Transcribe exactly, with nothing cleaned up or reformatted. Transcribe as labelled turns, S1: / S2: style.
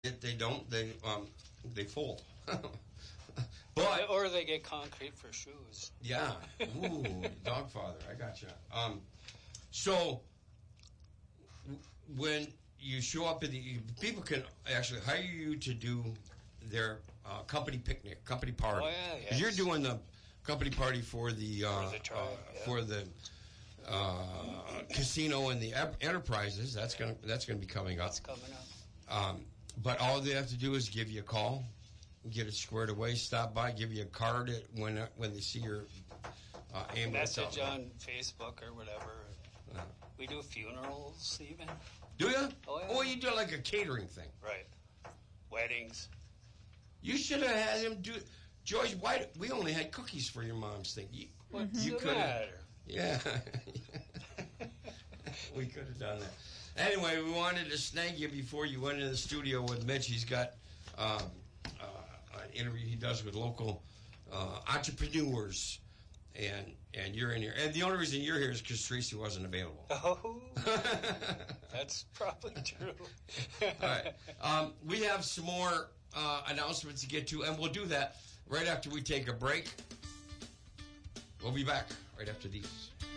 S1: If they don't, they um, they fold. But
S2: or they get concrete for shoes.
S1: Yeah. Ooh, Dogfather. I gotcha. Um, so when you show up at the, people can actually hire you to do their uh, company picnic, company party.
S2: Oh yeah, yes.
S1: You're doing the company party for the uh,
S2: for the, tribe,
S1: uh,
S2: yeah.
S1: for the uh, casino and the enterprises. That's gonna that's gonna be coming up.
S2: That's coming up.
S1: Um, but all they have to do is give you a call, get it squared away, stop by, give you a card at, when when they see your uh, ambulance.
S2: Message on Facebook or whatever.
S1: Uh,
S2: we do funerals even.
S1: Do you?
S2: Oh, yeah.
S1: Oh, you do like a catering thing.
S2: Right. Weddings.
S1: You should have had him do... George, why... We only had cookies for your mom's thing. You,
S2: What's
S1: you
S2: the matter?
S1: Yeah. We could have done that. Anyway, we wanted to snag you before you went into the studio with Mitch. He's got um, uh, an interview he does with local uh, entrepreneurs, and and you're in here. And the only reason you're here is because Tracy wasn't available.
S2: Oh, that's probably true.
S1: All right. Um, we have some more uh, announcements to get to, and we'll do that right after we take a break. We'll be back right after these.